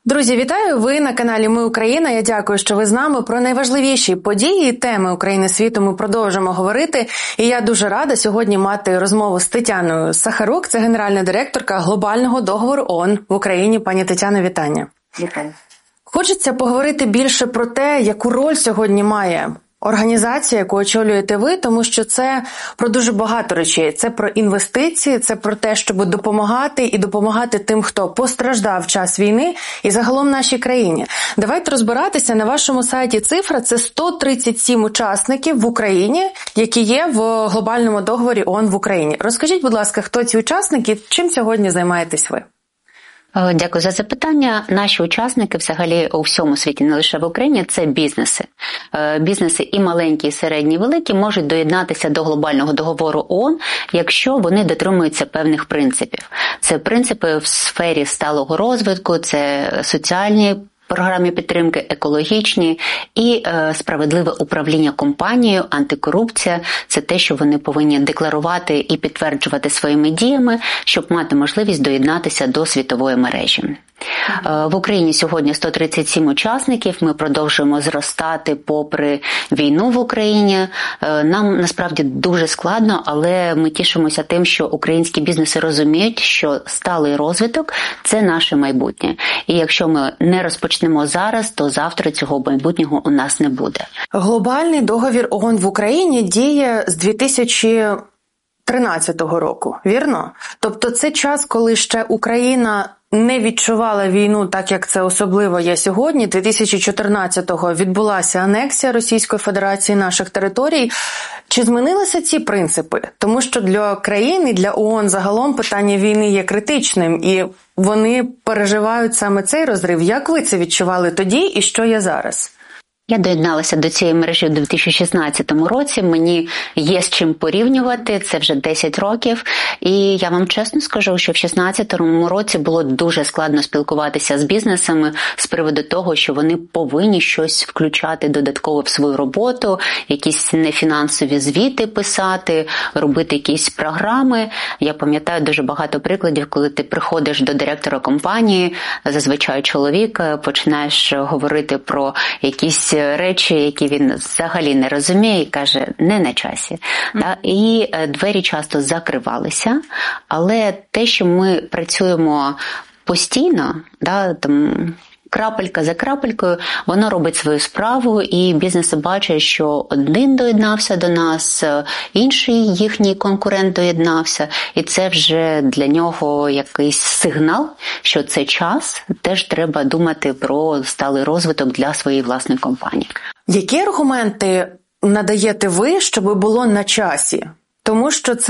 Друзі, вітаю! Ви на каналі Ми Україна. Я дякую, що ви з нами. Про найважливіші події і теми України світу ми продовжимо говорити. І я дуже рада сьогодні мати розмову з Тетяною Сахарук. Це генеральна директорка Глобального договору ООН в Україні. Пані Тетяно, вітання. Вітаю. Хочеться поговорити більше про те, яку роль сьогодні має організація, яку очолюєте ви, тому що це про дуже багато речей. Це про інвестиції, це про те, щоб допомагати тим, хто постраждав в час війни і загалом нашій країні. Давайте розбиратися. На вашому сайті цифра – це 137 учасників в Україні, які є в глобальному договорі ООН в Україні. Розкажіть, будь ласка, хто ці учасники, чим сьогодні займаєтесь ви? Дякую за запитання. Наші учасники взагалі у всьому світі, не лише в Україні, це бізнеси. Бізнеси і маленькі, і середні, і великі можуть доєднатися до глобального договору ООН, якщо вони дотримуються певних принципів. Це принципи в сфері сталого розвитку, це соціальні програмі підтримки, екологічні і справедливе управління компанією, антикорупція – це те, що вони повинні декларувати і підтверджувати своїми діями, щоб мати можливість доєднатися до світової мережі. В Україні сьогодні 137 учасників, ми продовжуємо зростати попри війну в Україні. Нам насправді дуже складно, але ми тішимося тим, що українські бізнеси розуміють, що сталий розвиток – це наше майбутнє. І якщо ми не розпочнемо зараз, то завтра цього майбутнього у нас не буде. Глобальний договір ООН в Україні діє з 2013 року, вірно? Тобто це час, коли ще Україна не відчувала війну так, як це особливо є сьогодні. 2014-го відбулася анексія Російської Федерації наших територій. Чи змінилися ці принципи? Тому що для країн і для ООН загалом питання війни є критичним, і вони переживають саме цей розрив. Як ви це відчували тоді і що є зараз? Я доєдналася до цієї мережі у 2016 році, мені є з чим порівнювати, це вже 10 років, і я вам чесно скажу, що в 2016 році було дуже складно спілкуватися з бізнесами з приводу того, що вони повинні щось включати додатково в свою роботу, якісь нефінансові звіти писати, робити якісь програми. Я пам'ятаю дуже багато прикладів, коли ти приходиш до директора компанії, зазвичай чоловік, починаєш говорити про якісь речі, які він взагалі не розуміє, і каже, не на часі. І двері часто закривалися, але те, що ми працюємо постійно, крапелька за крапелькою, воно робить свою справу, і бізнеси бачать, що один доєднався до нас, інший їхній конкурент доєднався, і це вже для нього якийсь сигнал, що це час, теж треба думати про сталий розвиток для своєї власної компанії. Які аргументи надаєте ви, щоб було на часі? Тому що це